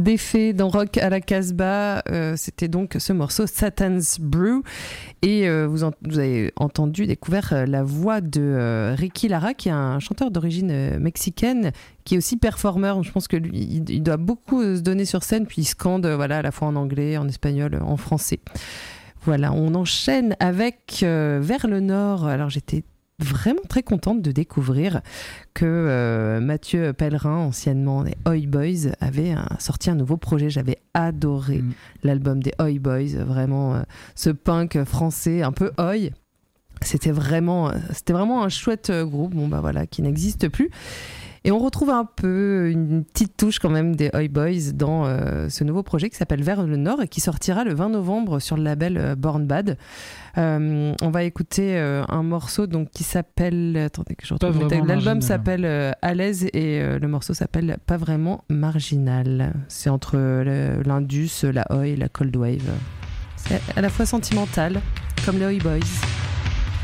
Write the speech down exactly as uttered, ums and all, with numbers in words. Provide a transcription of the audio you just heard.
d'effets dans Rock à la Casbah. Euh, c'était donc ce morceau Satan's Brew. Et euh, vous, en, vous avez entendu, découvert euh, la voix de euh, Ricky Lara, qui est un chanteur d'origine euh, mexicaine, qui est aussi performeur. Je pense que lui, il, il doit beaucoup se donner sur scène, puis il scande euh, voilà, à la fois en anglais, en espagnol, en français. Voilà, on enchaîne avec euh, Vers le Nord. Alors j'étais vraiment très contente de découvrir que euh, Mathieu Pellerin, anciennement des Oi Boys, avait un, sorti un nouveau projet. J'avais adoré mmh. l'album des Oi Boys, vraiment euh, ce punk français un peu oi. C'était vraiment, euh, c'était vraiment un chouette euh, groupe, bon bah voilà, qui n'existe plus. Et on retrouve un peu une petite touche quand même des Oi Boys dans euh, ce nouveau projet qui s'appelle Vers le Nord et qui sortira le vingt novembre sur le label euh, Born Bad. Euh, on va écouter euh, un morceau donc, qui s'appelle... Attendez que je retrouve le texte. L'album s'appelle euh, À l'aise et euh, le morceau s'appelle Pas vraiment marginal. C'est entre le, l'Indus, la Oi et la Cold Wave. C'est à la fois sentimental, comme les Oi Boys.